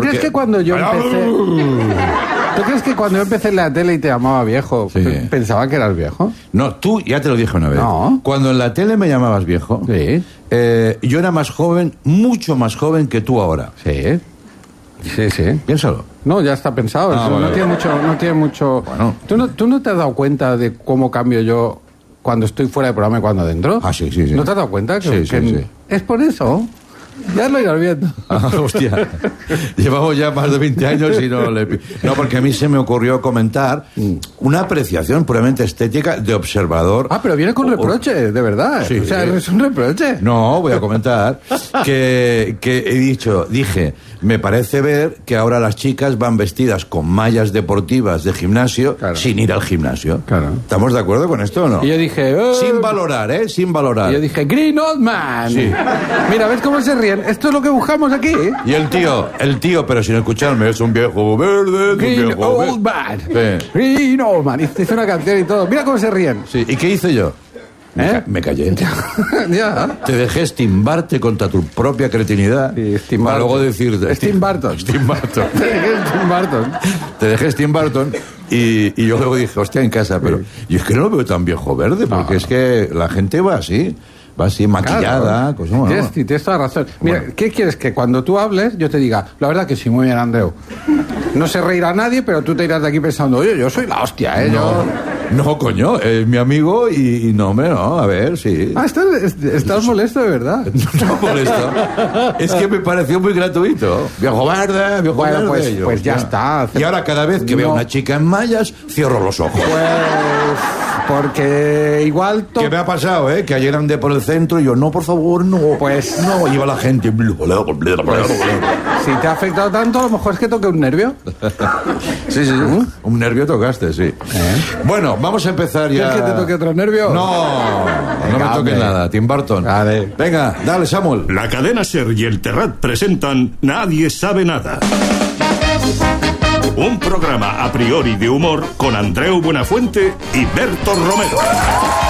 crees que cuando yo empecé... ¿Tú crees que cuando yo empecé en la tele y te llamaba viejo, pensaba que eras viejo? No, tú, ya te lo dije una vez. No. Cuando en la tele me llamabas viejo, Sí. Yo era más joven, mucho más joven que tú ahora. Sí. Sí, sí. Piénsalo. No, ya está pensado. Ah, vale. No tiene mucho... Bueno. ¿Tú no te has dado cuenta de cómo cambio yo cuando estoy fuera del programa y cuando dentro? Ah, sí, sí, sí. ¿No te has dado cuenta? Sí, sí. Es por eso. Ya lo irás viendo. Ah, hostia. Llevamos ya más de 20 años y no le... No, porque a mí se me ocurrió comentar una apreciación puramente estética de observador. Ah, pero viene con reproche, de verdad. Sí. O sea, es un reproche. No, voy a comentar que dije, me parece ver que ahora las chicas van vestidas con mallas deportivas de gimnasio, claro, sin ir al gimnasio. Claro. ¿Estamos de acuerdo con esto o no? Y yo dije... Sin valorar, sin valorar. Y yo dije, Green Old Man. Sí. Mira, ¿ves cómo se ríen? Esto es lo que buscamos aquí. Y el tío, pero sin escucharme, es un viejo verde, Green un viejo Old Man. Sí. Green Old Man. Hice una canción y todo. Mira cómo se ríen. Sí. ¿Y qué hice yo? Me callé. Ya. Te dejé estimbarte contra tu propia cretinidad. Sí, Steve para Barton. luego decirte... Steve Barton. Steve Barton. Steve Barton. Te dejé Steve Barton y yo luego dije, hostia, en casa, pero yo es que no lo veo tan viejo verde, porque es que la gente va así maquillada. Claro. Pues, bueno, Tienes toda razón. Mira, Bueno. ¿qué quieres? Que cuando tú hables yo te diga, la verdad que sí, muy bien, Andreu. No se reirá nadie, pero tú te irás de aquí pensando, oye, yo soy la hostia, ¿eh? No, coño, es mi amigo y no, hombre, no, a ver, sí. Ah, estás molesto de verdad. No molesto. Es que me pareció muy gratuito. Viejo verde, viejo Bueno, verde. pues ya está. Y ahora cada vez que veo a una chica en mallas, cierro los ojos. Pues porque igual... ¿Qué me ha pasado, Que ayer andé por el centro y yo, no, por favor, no. Pues... No, iba la gente. Si te ha afectado tanto, a lo mejor es que toque un nervio. Sí. Un nervio tocaste, sí. Bueno, vamos a empezar ya. ¿Quieres que te toque otro nervio? No me Venga, toques hombre. nada, Tim Burton. Vale. Venga, dale, Samuel. La cadena SER y el Terrat presentan Nadie sabe nada. Un programa a priori de humor con Andreu Buenafuente y Berto Romero.